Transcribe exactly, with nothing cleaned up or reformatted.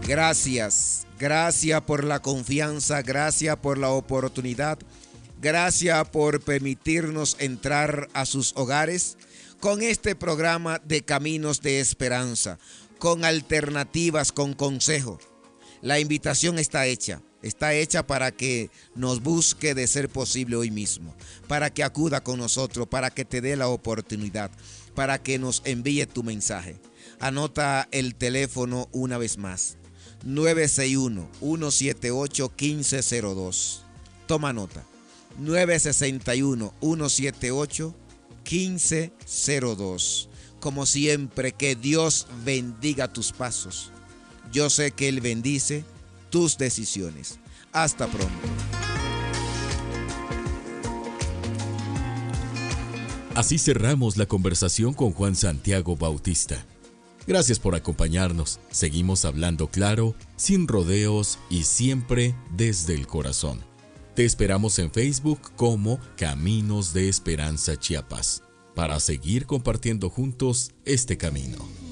Gracias, gracias por la confianza, gracias por la oportunidad, gracias por permitirnos entrar a sus hogares con este programa de Caminos de Esperanza, con alternativas, con consejo. La invitación está hecha, está hecha para que nos busque de ser posible hoy mismo, para que acuda con nosotros, para que te dé la oportunidad, para que nos envíe tu mensaje. Anota el teléfono una vez más. nueve seis uno, uno siete ocho, uno cinco cero dos. Toma nota. nueve seis uno, uno siete ocho, uno cinco cero dos. Como siempre, que Dios bendiga tus pasos. Yo sé que Él bendice tus decisiones. Hasta pronto. Así cerramos la conversación con Juan Santiago Bautista. Gracias por acompañarnos. Seguimos hablando claro, sin rodeos y siempre desde el corazón. Te esperamos en Facebook como Caminos de Esperanza Chiapas, para seguir compartiendo juntos este camino.